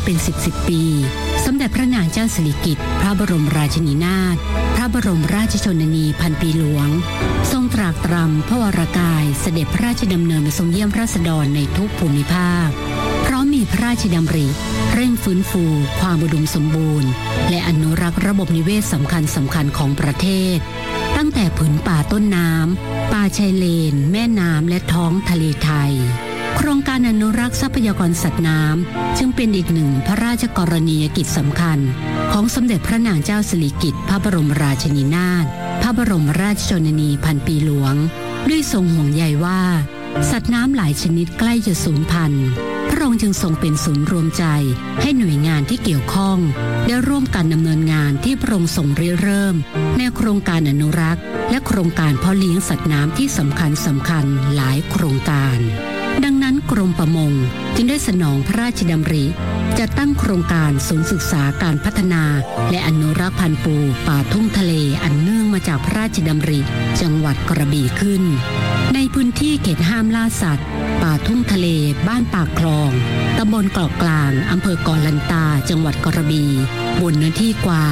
เป็น10 ปีสมเด็จพระนางเจ้าสิริกิติ์พระบรมราชินีนาถพระบรมราชชนนีพันปีหลวงทรงตรากตรำพระวรกายเสด็จพระราชดำเนินมาทรงเยี่ยมราษฎรในทุกภูมิภาคพร้อมมีพระราชดำริเร่งฟื้นฟูความอุดมสมบูรณ์และอนุรักษ์ระบบนิเวศสำคัญของประเทศตั้งแต่ผืนป่าต้นน้ำป่าชายเลนแม่น้ำและท้องทะเลไทยโครงการอนุรักษ์ทรัพยากรสัตว์น้ำจึงเป็นอีกหนึ่งพระราชกรณียกิจสำคัญของสมเด็จพระนางเจ้าสิริกิติ์พระบรมราชินีนาถพระบรมราชชนนีพันปีหลวงด้วยทรงห่วงใยว่าสัตว์น้ำหลายชนิดใกล้จะสูญพันธุ์พระองค์จึงทรงเป็นศูนย์รวมใจให้หน่วยงานที่เกี่ยวข้องได้ร่วมกันดำเนินงานที่พระองค์ทรงริเริ่มในโครงการอนุรักษ์และโครงการเพาะเลี้ยงสัตว์น้ำที่สำคัญหลายโครงการดังนั้นกรมประมงจึงได้สนองพระราชดำริจัดตั้งโครงการศูนย์ศึกษาการพัฒนาและอนุรักษ์พันธุ์ปูป่าทุ่งทะเลอันเนื่องมาจากพระราชดำริจังหวัดกระบี่ขึ้นในพื้นที่เขตห้ามล่าสัตว์ป่าทุ่งทะเลบ้านปากคลองตำบลเกาะกลางอำเภอเกาะลันตาจังหวัดกระบี่บนเนื้อที่กว่า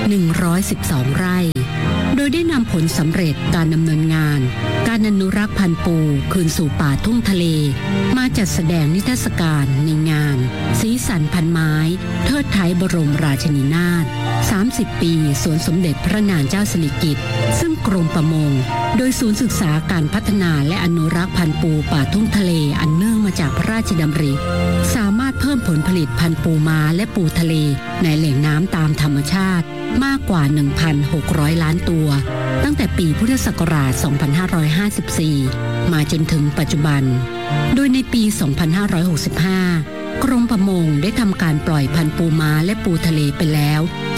112 ไร่โดยได้นำผลสำเร็จการดำเนินงานการอนุรักษ์พันธุ์ปูคืนสู่ป่าทุ่งทะเลมาจัดแสดงนิทรรศการในงานสีสันพันไม้เทิดไทยบรมราชินีนาถ30 ปีสวนสมเด็จพระนางเจ้าสิริกิติ์ซึ่งกรมประมงโดยศูนย์ศึกษาการพัฒนาและอนุรักษ์พันธุ์ปูป่าทุ่งทะเลอันเนื่องมาจากพระราชดำริสามารถเพิ่มผลผลิตพันธุ์ปูม้าและปูทะเลในแหล่งน้ำตามธรรมชาติมากกว่า 1,600 ล้านตัวตั้งแต่ปีพุทธศักราช 2554 มาจนถึงปัจจุบันโดยในปี 2565 กรมประมงได้ทำการปล่อยพันธุ์ปูม้าและปูทะเลไปแล้ว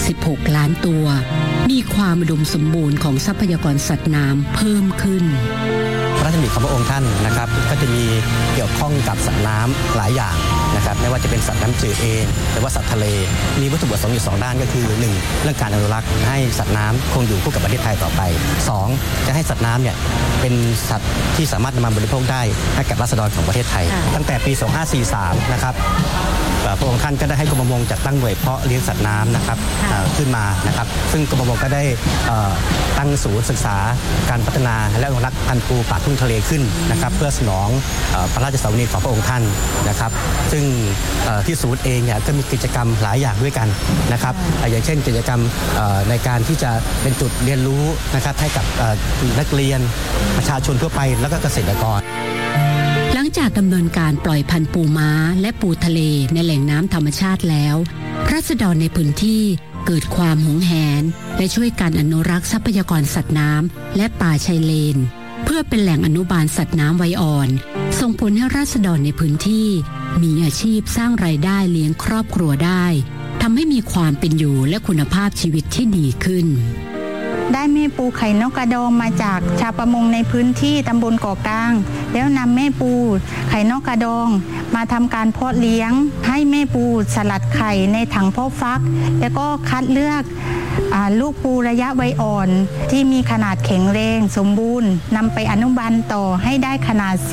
16 ล้านตัว มีความอุดมสมบูรณ์ของทรัพยากรสัตว์น้ำเพิ่มขึ้นพระราชดำริของพระองค์ท่านนะครับก็จะมีเกี่ยวข้องกับสัตว์น้ำหลายอย่างนะครับไม่ว่าจะเป็นสัตว์น้ำจืดเองหรือว่าสัตว์ทะเลมีวัตถุประสงค์อยู่2ด้านก็คือ1เรื่องการอนุรักษ์ให้สัตว์น้ำคงอยู่คู่กับประเทศไทยต่อไป2จะให้สัตว์น้ำเนี่ยเป็นสัตว์ที่สามารถนำมาบริโภคได้ให้กับราษฎรของประเทศไทยตั้งแต่ปี 2543 นะครับพระองค์ท่านก็ได้ให้กรมประมงจัดตั้งหน่วยเพาะเลี้ยงสัตว์น้ำนะครับขึ้นมานะครับซึ่งกรมประมงก็ได้ตั้งศูนย์ศึกษาการพัฒนาและอนุรักษ์พันธุ์ปูป่าทุ่งทะเลขึ้นนะครับเพื่อสนองพระราชสวนีของพระองค์ท่านนะครับซึ่งที่ศูนย์เองเนี่ยก็มีกิจกรรมหลายอย่างด้วยกันนะครับอย่างเช่นกิจกรรมในการที่จะเป็นจุดเรียนรู้นะครับให้กับนักเรียนประชาชนทั่วไปแล้วก็เกษตรกรหลังจากดำเนินการปล่อยพันธุ์ปูม้าและปูทะเลในแหล่งน้ำธรรมชาติแล้วราษฎรในพื้นที่เกิดความหวงแหนและช่วยกันอนุรักษ์ทรัพยากรสัตว์น้ำและป่าชายเลนเพื่อเป็นแหล่งอนุบาลสัตว์น้ำวัยอ่อนส่งผลให้ราษฎรในพื้นที่มีอาชีพสร้างรายได้เลี้ยงครอบครัวได้ทำให้มีความเป็นอยู่และคุณภาพชีวิตที่ดีขึ้นได้แม่ปูไข่นกกระดองมาจากชาวประมงในพื้นที่ตำบลเกาะกลางแล้วนำแม่ปูไข่นกกระดองมาทำการเพาะเลี้ยงให้แม่ปูสลัดไข่ในถังเพาะฟักแล้วก็คัดเลือกลูกปูระยะวัยอ่อนที่มีขนาดแข็งแรงสมบูรณ์นำไปอนุบาลต่อให้ได้ขนาด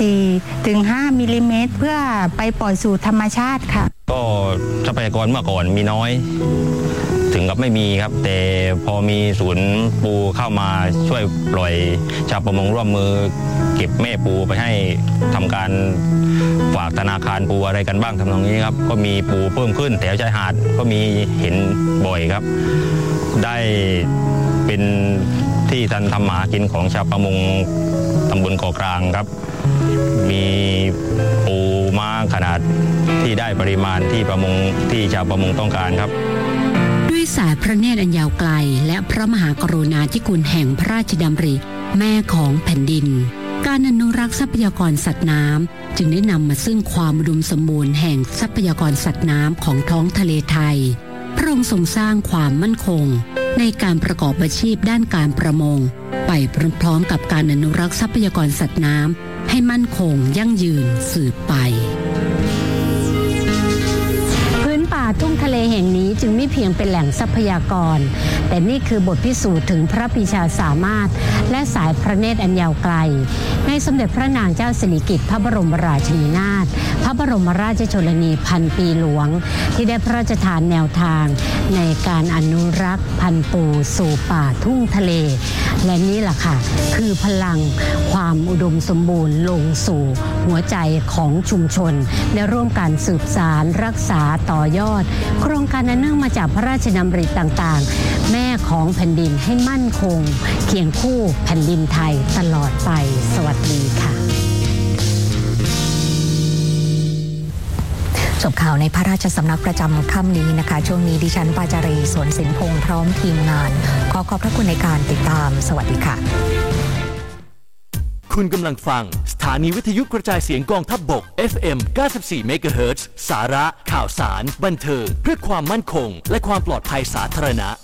4-5 มิลลิเมตรเพื่อไปปล่อยสู่ธรรมชาติค่ะก็ทรัพยากรเมื่อก่อนมีน้อยถึงกับไม่มีครับแต่พอมีศูนย์ปูเข้ามาช่วยปล่อยชาวประมงร่วมมือเก็บแม่ปูไปให้ทำการฝากธนาคารปูอะไรกันบ้างทำตรงนี้ครับก็มีปูเพิ่มขึ้นแถวชายหาดก็มีเห็นบ่อยครับได้เป็นที่ทันทำหากินของชาวประมงตำบลเกาะกลางครับมีปูม้าขนาดที่ได้ปริมาณที่ประมงที่ชาวประมงต้องการครับด้วยสายพระเนตรอันยาวไกลและพระมหากรุณาธิคุณแห่งพระราชดำริแม่ของแผ่นดินการอนุรักษ์ทรัพยากรสัตว์น้ำจึงได้นำมาซึ่งความอุดมสมบูรณ์แห่งทรัพยากรสัตว์น้ำของท้องทะเลไทยพระองค์ทรงสร้างความมั่นคงในการประกอบอาชีพด้านการประมงไปพร้อมๆกับการอนุรักษ์ทรัพยากรสัตว์น้ำให้มั่นคงยั่งยืนสืบไปพื้นป่าทุ่งทะเลแห่งนี้จึงไม่เพียงเป็นแหล่งทรัพยากรแต่นี่คือบทพิสูจน์ถึงพระปรีชาสามารถและสายพระเนตรอันยาวไกลในสมเด็จพระนางเจ้าสิริกิติ์พระบรมราชินีนาถพระบรมราชชนนีพันปีหลวงที่ได้พระราชทานแนวทางในการอนุรักษ์พันธุ์ปูสู่ป่าทุ่งทะเลและนี่แหละค่ะคือพลังความอุดมสมบูรณ์ลงสู่หัวใจของชุมชนและร่วมกันสืบสานรักษาต่อยอดโครงการอันเนื่องมาจากพระราชดำริต่างๆแม่ของแผ่นดินให้มั่นคงเคียงคู่แผ่นดินไทยตลอดไปสวัสดีค่ะจบข่าวในพระราชสำนักประจำค่ำนี้นะคะช่วงนี้ดิฉันปาจารีสวนสินพงษ์พร้อมทีมงานขอบพระคุณในการติดตามสวัสดีค่ะคุณกำลังฟังสถานีวิทยุกระจายเสียงกองทัพบก FM 94 MHz สาระข่าวสารบันเทิงเพื่อความมั่นคงและความปลอดภัยสาธารณะ